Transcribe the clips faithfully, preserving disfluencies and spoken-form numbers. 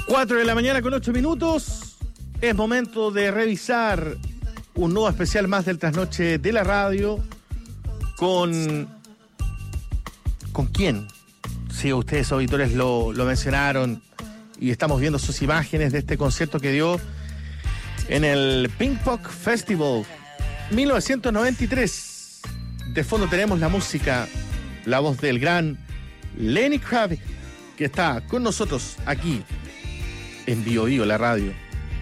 cuatro de la mañana con ocho minutos. Es momento de revisar un nuevo especial más del Trasnoche de la Radio. ¿Con con quién? Sí, ustedes auditores lo, lo mencionaron y estamos viendo sus imágenes de este concierto que dio en el Pinkpop Festival mil novecientos noventa y tres. De fondo tenemos la música, la voz del gran Lenny Kravitz, que está con nosotros aquí en Bio Bio, la radio.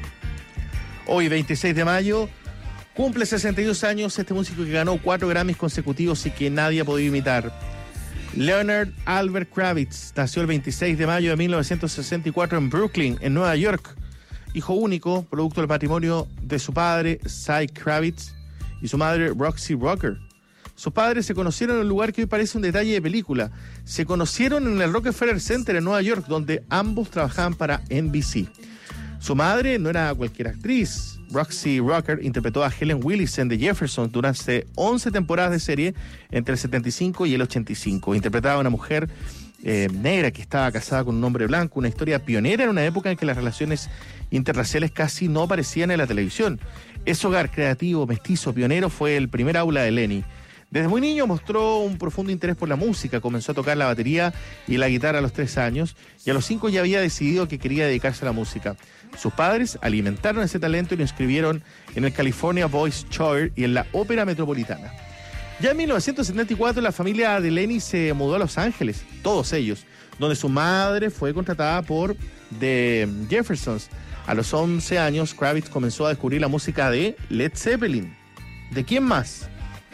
Hoy, veintiséis de mayo, cumple sesenta y dos años este músico que ganó cuatro Grammys consecutivos y que nadie ha podido imitar. Leonard Albert Kravitz nació el veintiséis de mayo de mil novecientos sesenta y cuatro en Brooklyn, en Nueva York. Hijo único, producto del matrimonio de su padre, Cy Kravitz, y su madre, Roxy Rocker. Sus padres se conocieron en un lugar que hoy parece un detalle de película. Se conocieron en el Rockefeller Center en Nueva York, donde ambos trabajaban para N B C. Su madre no era cualquier actriz. Roxy Rocker interpretó a Helen Willis en The Jeffersons durante once temporadas de serie entre el setenta y cinco y el ochenta y cinco. Interpretaba a una mujer eh, negra que estaba casada con un hombre blanco, una historia pionera en una época en que las relaciones interraciales casi no aparecían en la televisión. Ese hogar creativo, mestizo, pionero fue el primer aula de Lenny. Desde muy niño mostró un profundo interés por la música, comenzó a tocar la batería y la guitarra a los tres años y a los cinco ya había decidido que quería dedicarse a la música. Sus padres alimentaron ese talento y lo inscribieron en el California Boys Choir y en la Ópera Metropolitana. Ya en mil novecientos setenta y cuatro la familia de Lenny se mudó a Los Ángeles, todos ellos, donde su madre fue contratada por The Jeffersons. A los once años, Kravitz comenzó a descubrir la música de Led Zeppelin. ¿De quién más?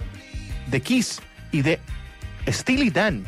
De Kiss y de Steely Dan.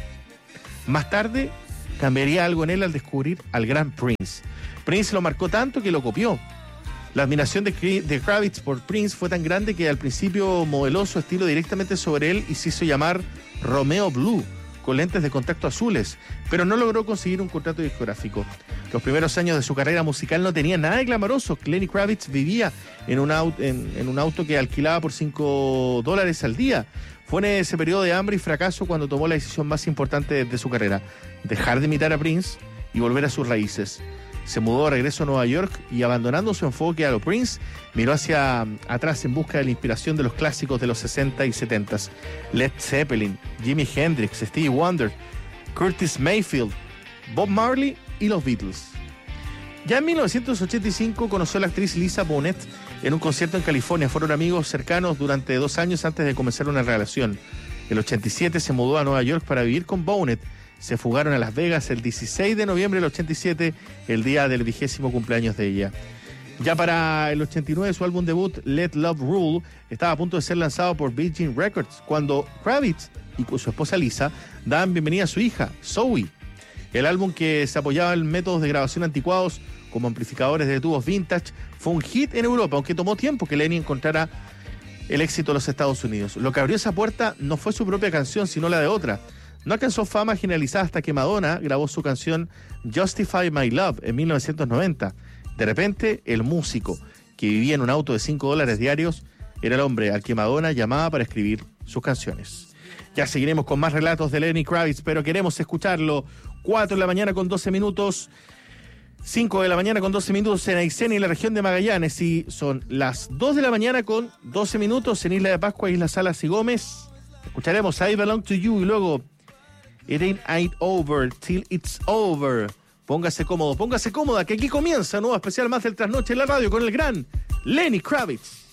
Más tarde cambiaría algo en él al descubrir al gran Prince. Prince lo marcó tanto que lo copió. La admiración de, de Kravitz por Prince fue tan grande que al principio modeló su estilo directamente sobre él y se hizo llamar Romeo Blue, con lentes de contacto azules, pero no logró conseguir un contrato discográfico. Los primeros años de su carrera musical no tenían nada de glamoroso. Lenny Kravitz vivía en un, auto, en, en un auto que alquilaba por cinco dólares al día. Fue en ese periodo de hambre y fracaso cuando tomó la decisión más importante de su carrera: dejar de imitar a Prince y volver a sus raíces. Se mudó de regreso a Nueva York y, abandonando su enfoque a lo Prince, miró hacia atrás en busca de la inspiración de los clásicos de los sesenta y setenta. Led Zeppelin, Jimi Hendrix, Stevie Wonder, Curtis Mayfield, Bob Marley y los Beatles. Ya en mil novecientos ochenta y cinco conoció a la actriz Lisa Bonet en un concierto en California. Fueron amigos cercanos durante dos años antes de comenzar una relación. En el ochenta y siete se mudó a Nueva York para vivir con Bonet. Se fugaron a Las Vegas el dieciséis de noviembre del ochenta y siete, el día del vigésimo cumpleaños de ella. Ya para el ochenta y nueve, su álbum debut, Let Love Rule, estaba a punto de ser lanzado por Virgin Records, cuando Kravitz y su esposa Lisa daban bienvenida a su hija, Zoe. El álbum, que se apoyaba en métodos de grabación anticuados como amplificadores de tubos vintage, fue un hit en Europa, aunque tomó tiempo que Lenny encontrara el éxito en los Estados Unidos. Lo que abrió esa puerta no fue su propia canción, sino la de otra. No alcanzó fama generalizada hasta que Madonna grabó su canción Justify My Love en mil novecientos noventa. De repente, el músico, que vivía en un auto de cinco dólares diarios, era el hombre al que Madonna llamaba para escribir sus canciones. Ya seguiremos con más relatos de Lenny Kravitz, pero queremos escucharlo. cuatro de la mañana con doce minutos, cinco de la mañana con doce minutos en Aysén y la región de Magallanes, y son las dos de la mañana con doce minutos en Isla de Pascua, Islas Salas y Gómez. Escucharemos I Belong to You y luego It Ain't, ain't Over Till It's Over. Póngase cómodo, póngase cómoda, que aquí comienza un nuevo especial más del Trasnoche en la Radio con el gran Lenny Kravitz.